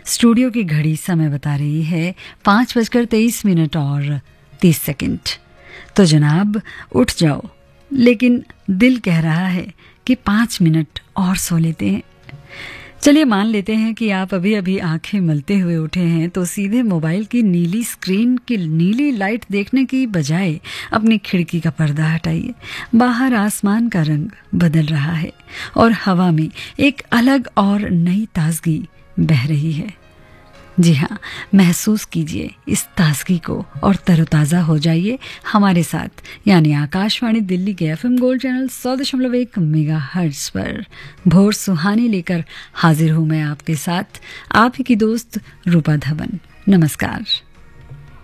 Studio की घड़ी समय बता रही है 5:23 और 30 सेकंड। तो जनाब उठ जाओ, लेकिन दिल कह रहा है कि 5 मिनट और सो लेते हैं। चलिए मान लेते हैं कि आप अभी अभी आंखें मलते हुए उठे हैं, तो सीधे मोबाइल की नीली स्क्रीन की नीली लाइट देखने की बजाय अपनी खिड़की का पर्दा हटाइए। बाहर आसमान का रंग बदल रहा है और हवा में एक अलग और नई ताजगी बह रही है। जी हाँ, महसूस कीजिए इस ताजगी को और तरोताज़ा हो जाइए हमारे साथ, यानी आकाशवाणी दिल्ली के FM गोल्ड चैनल 100.1 मेगाहर्ट्ज़ पर। भोर सुहानी लेकर हाजिर हूँ मैं आपके साथ, आप ही की दोस्त रूपा धवन। नमस्कार।